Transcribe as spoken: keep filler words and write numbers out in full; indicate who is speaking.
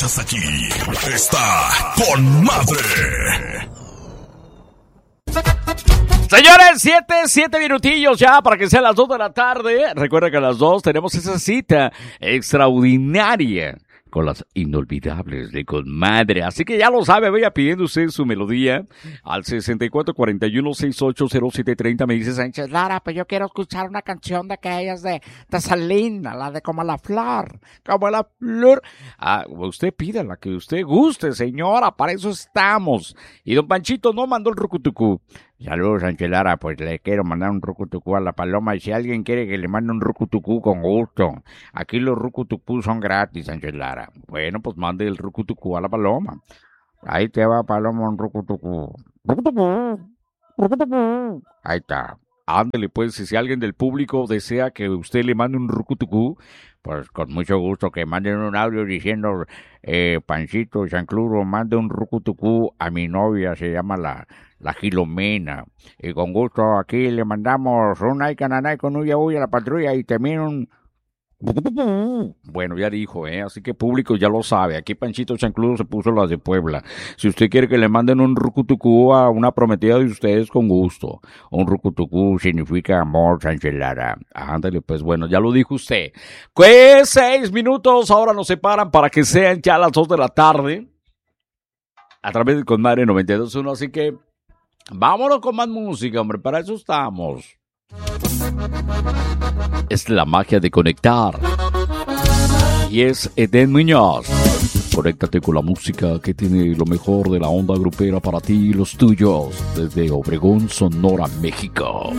Speaker 1: escuchas aquí, está con madre.
Speaker 2: Señores, siete, siete minutillos ya para que sean las dos de la tarde. Recuerda que a las dos tenemos esa cita extraordinaria con las inolvidables de Conmadre. Así que ya lo sabe, vaya pidiendo usted su melodía al sesenta y cuatro cuarenta y uno, sesenta y ocho cero siete treinta. Me dice Sánchez Lara, pero yo quiero escuchar una canción de aquellas de, de Selena, la de Como la Flor, como la flor. Ah, usted pida la que usted guste, señora, para eso estamos. Y don Panchito no mandó el rucutucú. Saludos, Sánchez Lara, pues le quiero mandar un rucutucú a la Paloma, y si alguien quiere que le mande un rucutucú, con gusto. Aquí los rucutucú son gratis, Sánchez Lara. Bueno, pues mande el rucutucú a la Paloma. Ahí te va, Paloma, un rucutucú. Rucutucú, rucutucú. Ahí está. Ándele, pues, si alguien del público desea que usted le mande un rucutucú, pues con mucho gusto que manden un audio diciendo, eh, Pancito Chancluro, mande un rucutucú a mi novia, se llama la, la Gilomena. Y con gusto aquí le mandamos un ay cananay con uya uya a la patrulla y también un... Bueno, ya dijo, ¿eh? Así que público ya lo sabe. Aquí Panchito Chancludo se puso las de Puebla. Si usted quiere que le manden un rucutucú a una prometida de ustedes, con gusto. Un rucutucú significa amor, Sánchez Lara. Ándale, pues bueno, ya lo dijo usted. Pues seis minutos ahora nos separan para que sean ya las dos de la tarde. A través de Conmadre noventa y dos punto uno. Así que vámonos con más música, hombre. Para eso estamos. Es la magia de conectar. Y es Eden Muñoz. Conéctate con la música que tiene lo mejor de la onda grupera para ti y los tuyos. Desde Obregón, Sonora, México.